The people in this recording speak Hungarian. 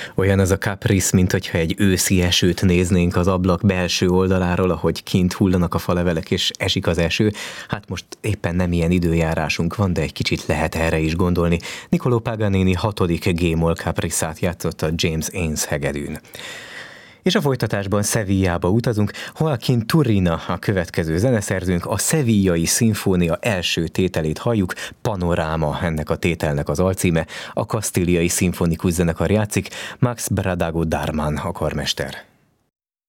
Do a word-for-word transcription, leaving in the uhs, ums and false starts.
Olyan az a Caprice, mint hogyha egy őszi esőt néznénk az ablak belső oldaláról, ahogy kint hullanak a falevelek és esik az eső. Hát most éppen nem ilyen időjárásunk van, de egy kicsit lehet erre is gondolni. Niccolò Paganini hatodik G-moll Caprice-át játszott a James Innes hegedűn. És a folytatásban Sevillába utazunk, Joaquín Turina a következő zeneszerzőnk, a Sevillai Szimfónia első tételét halljuk, Panoráma ennek a tételnek az alcíme, a Kasztíliai Szimfonikus Zenekar játszik, Max Bradago Darman a karmester.